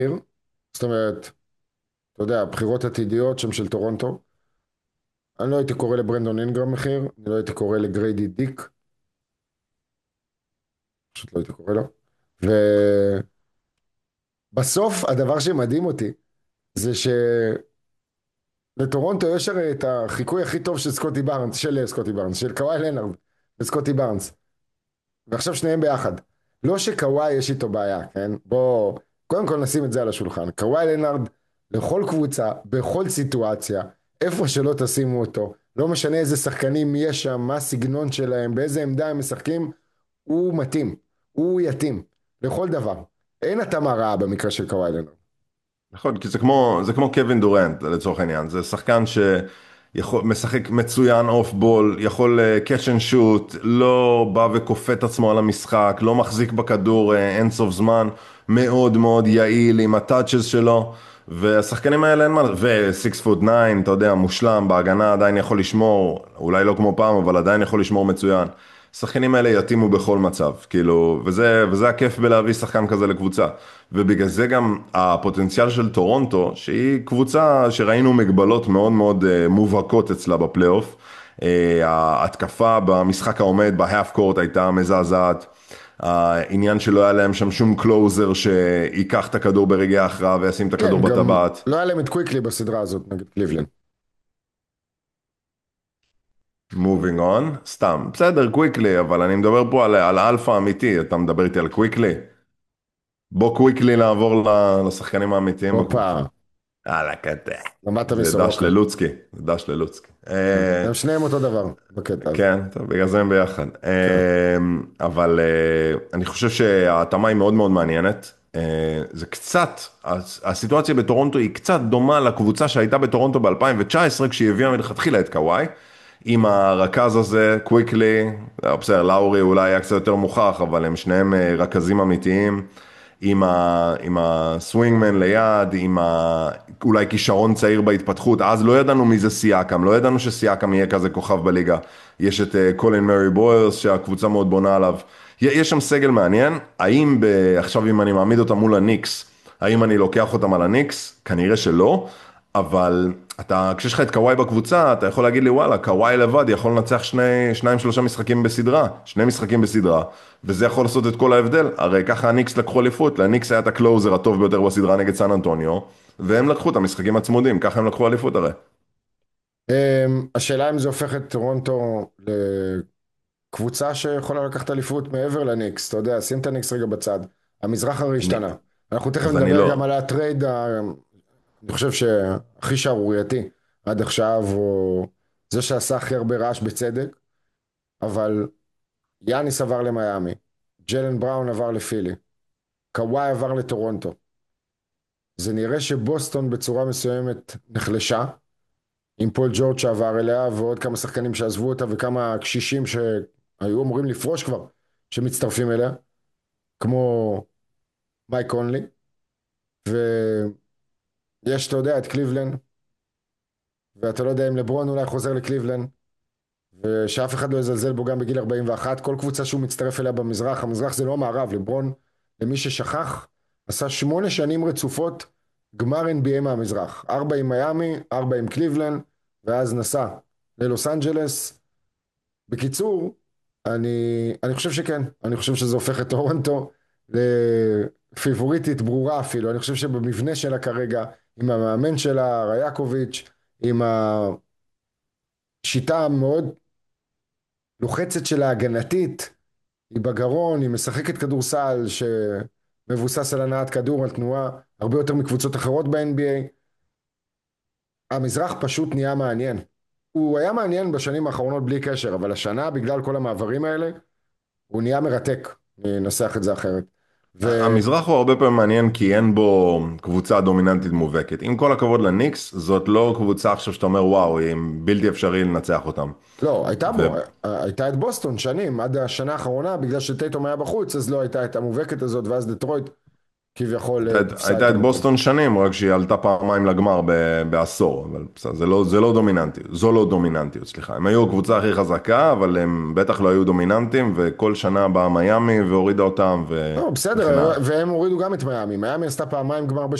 זאת אומרת, אתה יודע, בחירות עתידיות שם של טורונטו. אני לא הייתי קורא לברנדון אינגרם מחיר, אני לא הייתי קורא לגריידי דיק, פשוט לא הייתי קורא לו. ובסוף, הדבר שמדהים אותי, זה שלטורונטו יש הרי את החיקוי הכי טוב של סקוטי בארנס, של סקוטי בארנס, של קוואי לנארד וסקוטי בארנס. ועכשיו שניהם ביחד. לא שקוואי יש איתו בעיה, כן? בוא, קודם כל נשים את זה על השולחן. קוואי לנארד, לכל קבוצה, בכל סיטואציה, איפה שלא תשימו אותו, לא משנה איזה שחקנים יש שם, מה הסגנון שלהם, באיזה עמדה הם משחקים, הוא מתאים, הוא יתאים, לכל דבר. אין התאמה רעה במקרה של קוואי לנארד. נכון, כי זה כמו קווין דורנט לצורך העניין, זה שחקן משחק מצוין אוף בול, יכול catch and shoot, לא בא וכופה את עצמו על המשחק, לא מחזיק בכדור אין סוף זמן, מאוד מאוד יעיל עם הטאצ'ס שלו, והשחקנים האלה אין מה, ו-6 foot 9, אתה יודע, מושלם, בהגנה עדיין יכול לשמור, אולי לא כמו פעם, אבל עדיין יכול לשמור מצוין. השחקנים האלה יתאימו בכל מצב, כאילו, וזה הכיף בלהביא שחקן כזה לקבוצה. ובגלל זה גם הפוטנציאל של טורונטו, שהיא קבוצה שראינו מגבלות מאוד מאוד מובהקות אצלה בפלייאוף. ההתקפה במשחק העומד, בהאף קורט הייתה מזעזעת. העניין שלא היה להם שם שום קלוזר שיקח את הכדור ברגעי ההכרעה וישים את הכדור כן, גם בטבעת. לא היה להם את קוויקלי בסדרה הזאת נגד קליבלנד. Moving on, סתם, בסדר, קוויקלי, אבל אני מדבר פה על אלפא אמיתי, אתה מדבר איתי על קוויקלי? בוא קוויקלי לעבור לשחקנים האמיתיים הופה, בקבוצה. יאללה, קטע. למדת זה דש מסורוקה. ללוצקי, זה דש ללוצקי. הם שניהם אותו דבר בקטע הזה. כן, טוב, בגלל זה הם ביחד. כן. אבל אני חושב שההתאמה היא מאוד מאוד מעניינת. זה קצת, הסיטואציה בטורונטו היא קצת דומה לקבוצה שהייתה בטורונטו ב-2019, כשהיא הביאה מלכתחילה את קוואי, עם הרכז הזה, קוויקלי, בסדר, לאורי אולי היה קצת יותר מוכח, אבל הם שניהם רכזים אמיתיים. עם הסווינגמן ליד, אולי כישרון צעיר בהתפתחות, אז לא ידענו מי זה סייקם, לא ידענו שסייקם יהיה כזה כוכב בליגה. יש את קולין מרי בוילס שהקבוצה מאוד בונה עליו. יש שם סגל מעניין, עכשיו אם אני מעמיד אותם מול הניקס, האם אני לוקח אותם על הניקס? כנראה שלא, אבל כשיש לך את קוואי בקבוצה, אתה יכול להגיד לי וואלה, קוואי לבד יכול לנצח שניים שלושה משחקים בסדרה, שני משחקים בסדרה, וזה יכול לעשות את כל ההבדל. הרי ככה הניקס לקחו אליפות, לניקס היה את הקלוזר הטוב ביותר בסדרה נגד סן אנטוניו, והם לקחו את המשחקים הצמודים, ככה הם לקחו אליפות הרי. השאלה אם זה הופך את טורונטו לקבוצה שיכולה לקחת אליפות מעבר לניקס, אתה יודע, שים את הניקס רגע בצד. המזרח הרי אני, השתנה. אנחנו תכף אז אני נדבר גם לא. על הטרייד, אני חושב שהכי שערורייתי עד עכשיו, או זה שעשה הכי הרבה רעש בצדק, אבל יאניס עבר למיאמי, ג'לן בראון עבר לפילי, קוואי עבר לטורונטו. זה נראה שבוסטון בצורה מסוימת נחלשה, עם פול ג'ורג' שעבר אליה, ועוד כמה שחקנים שעזבו אותה, וכמה קשישים שהיו אמורים לפרוש כבר, שמצטרפים אליה, כמו מייק קונלי, ויש, אתה יודע, את קליבלנד, ואתה לא יודע אם לברון אולי חוזר לקליבלנד, ושאף אחד לא יזלזל בו גם בגיל 41, כל קבוצה שהוא מצטרף אליה במזרח, המזרח זה לא מערב, לברון, למי ששכח, עשה 8 שנים רצופות גמר NBA מהמזרח, 4 עם מיאמי, 4 עם קליבלנד, ואז נסע ללוס אנג'לס. בקיצור, אני חושב שכן, אני חושב שזה הופך את טורונטו לפיבוריטית ברורה אפילו, אני חושב שבמבנה שלה כרגע, עם המאמן שלה, רייקוביץ', עם השיטה המאוד לוחצת שלה הגנתית, היא בגרון, היא משחקת כדורסל שמבוסס על הנעת כדור, על תנועה, הרבה יותר מקבוצות אחרות ב-NBA. המזרח פשוט נהיה מעניין. הוא היה מעניין בשנים האחרונות בלי קשר, אבל השנה, בגלל כל המעברים האלה, הוא נהיה מרתק, ננסח את זה אחרת. המזרח הוא הרבה פעמים מעניין כי אין בו קבוצה דומיננטית מובהקת. עם כל הכבוד לניקס, זאת לא קבוצה עכשיו שאתה אומר וואו, היא בלתי אפשרי לנצח אותם. ולא, הייתה בו, הייתה את בוסטון שנים, עד השנה האחרונה, בגלל שטייטום היה בחוץ, אז לא הייתה את המובהקת הזאת, ואז דטרויט. כביכול הייתה פסלתם את אותו. בוסטון שנים, רק שהיא עלתה פעמיים לגמר בעשור, אבל בסדר, זה לא דומיננטיות, זו לא דומיננטיות, סליחה. הם היו הקבוצה הכי חזקה, אבל הם בטח לא היו דומיננטים, וכל שנה באה מיאמי והורידה אותם, לא, וכן בסדר, הלאה. והם הורידו גם את מיאמי. מיאמי עשתה פעמיים גמר